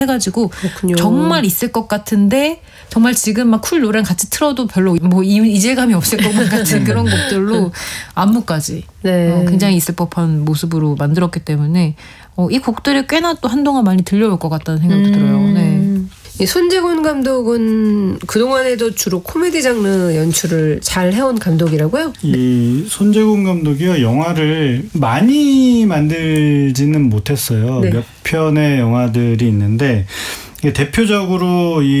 해가지고 그렇군요. 정말 있을 것 같은데 정말 지금 막 쿨 노래랑 같이 틀어도 별로 뭐 이질감이 없을 것 같은 그런 곡들로 안무까지 네. 굉장히 있을 법한 모습으로 만들었기 때문에 이 곡들이 꽤나 또 한동안 많이 들려올 것 같다는 생각도 들어요. 네. 이 손재곤 감독은 그동안에도 주로 코미디 장르 연출을 잘 해온 감독이라고요? 이 손재곤 감독이요, 영화를 많이 만들지는 못했어요. 네. 몇 편의 영화들이 있는데 대표적으로 이